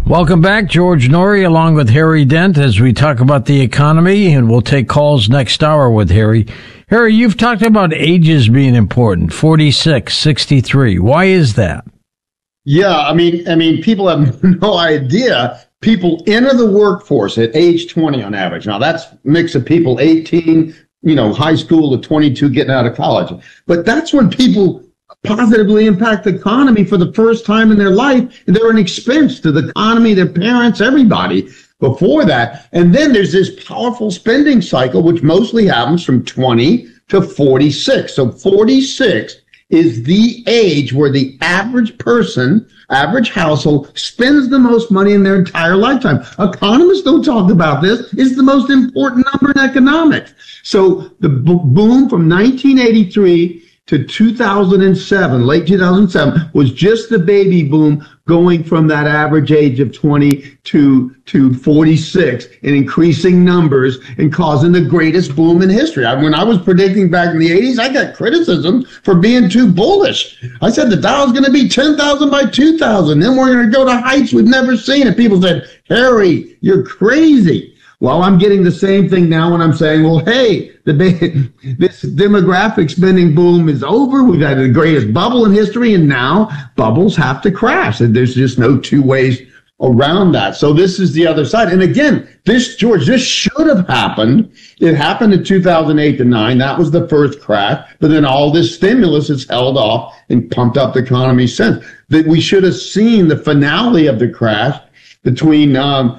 Welcome back, George Noory, along with Harry Dent, as we talk about the economy, and we'll take calls next hour with Harry. Harry, you've talked about ages being important, 46, 63. Why is that? Yeah, I mean, people have no idea. People enter the workforce at age 20 on average. Now, that's a mix of people 18, high school to 22 getting out of college. But that's when people positively impact the economy for the first time in their life. And they're an expense to the economy, their parents, everybody before that. And then there's this powerful spending cycle, which mostly happens from 20 to 46. So 46 is the age where the average person, average household spends the most money in their entire lifetime. Economists don't talk about this. It's the most important number in economics. So the boom from 1983 to 2007, late 2007, was just the baby boom going from that average age of 20 to 46 in increasing numbers and causing the greatest boom in history. When I was predicting back in the 80s, I got criticism for being too bullish. I said the Dow's going to be 10,000 by 2000. Then we're going to go to heights we've never seen. And people said, Harry, you're crazy. Well, I'm getting the same thing now when I'm saying, well, hey, this demographic spending boom is over. We've had the greatest bubble in history, and now bubbles have to crash. And there's just no two ways around that. So this is the other side. And again, this should have happened. It happened in 2008 to 9. That was the first crash. But then all this stimulus has held off and pumped up the economy since. That we should have seen the finale of the crash between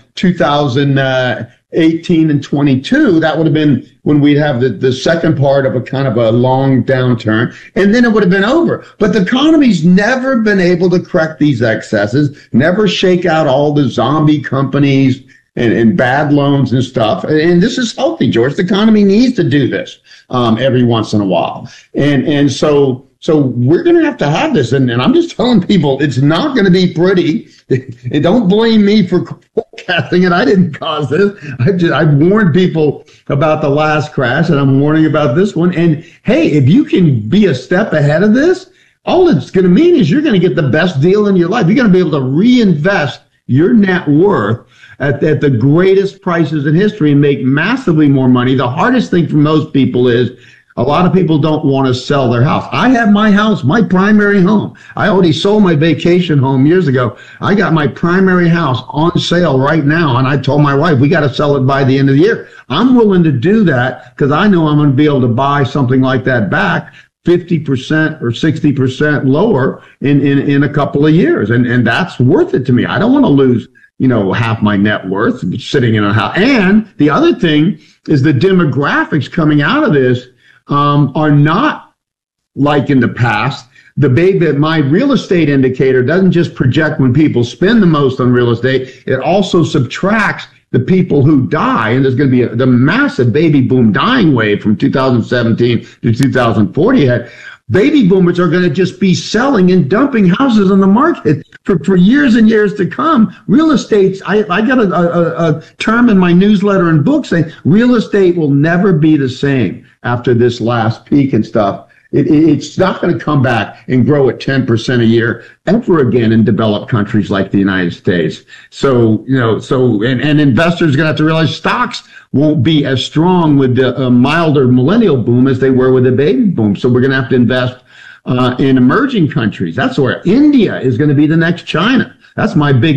2018 and 22. That would have been when we'd have the second part of a kind of a long downturn, and then it would have been over. But the economy's never been able to correct these excesses, never shake out all the zombie companies and bad loans and stuff. And this is healthy, George. The economy needs to do this every once in a while. And so we're going to have this. And I'm just telling people it's not going to be pretty. And don't blame me for forecasting it. I didn't cause this. I've warned people about the last crash, and I'm warning about this one. And hey, if you can be a step ahead of this, all it's going to mean is you're going to get the best deal in your life. You're going to be able to reinvest your net worth at the greatest prices in history and make massively more money. The hardest thing for most people is a lot of people don't want to sell their house. I have my house, my primary home. I already sold my vacation home years ago. I got my primary house on sale right now, and I told my wife, we got to sell it by the end of the year. I'm willing to do that because I know I'm going to be able to buy something like that back 50% or 60% lower in a couple of years. And that's worth it to me. I don't want to lose, half my net worth sitting in a house. And the other thing is the demographics coming out of this are not like in the past. My real estate indicator doesn't just project when people spend the most on real estate. It also subtracts the people who die. And there's going to be the massive baby boom dying wave from 2017 to 2040. Baby boomers are going to just be selling and dumping houses on the market for years and years to come. Real estate, I got a term in my newsletter and book saying real estate will never be the same after this last peak and stuff. It's not going to come back and grow at 10% a year ever again in developed countries like the United States. So investors are going to have to realize stocks won't be as strong with the milder millennial boom as they were with the baby boom. So we're going to have to invest in emerging countries. That's where India is going to be the next China. That's my big